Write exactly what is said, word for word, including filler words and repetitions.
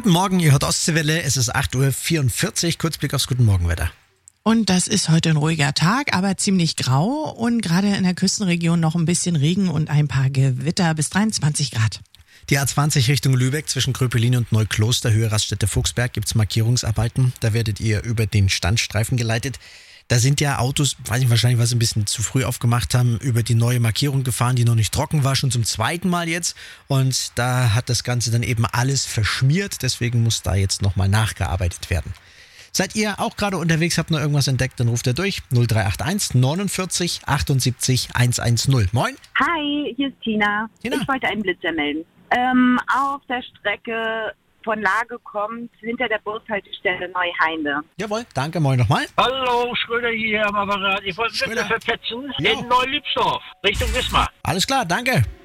Guten Morgen, ihr hört Ostseewelle, es ist acht Uhr vierundvierzig, Kurzblick aufs Guten Morgenwetter. Und das ist heute ein ruhiger Tag, aber ziemlich grau und gerade in der Küstenregion noch ein bisschen Regen und ein paar Gewitter bis dreiundzwanzig Grad. Die A zwanzig Richtung Lübeck zwischen Gröpelin und Neukloster, Höhe Raststätte Fuchsberg, gibt's Markierungsarbeiten. Da werdet ihr über den Standstreifen geleitet. Da sind ja Autos, weiß ich wahrscheinlich, was sie ein bisschen zu früh aufgemacht haben, über die neue Markierung gefahren, die noch nicht trocken war, schon zum zweiten Mal jetzt. Und da hat das Ganze dann eben alles verschmiert. Deswegen muss da jetzt nochmal nachgearbeitet werden. Seid ihr auch gerade unterwegs, habt noch irgendwas entdeckt, dann ruft ihr durch. null drei acht eins neunundvierzig achtundsiebzig hundertzehn. Moin. Hi, hier ist Tina. Tina. Ich wollte einen Blitzer melden. Ähm, auf der Strecke von Lage kommt, hinter der Bushaltestelle Neuheinde. Jawohl, danke, moin nochmal. Hallo, Schröder hier am Apparat. Ich wollte Schröder. bitte verpetzen Ja. in Neuliebsdorf, Richtung Wismar. Alles klar, danke.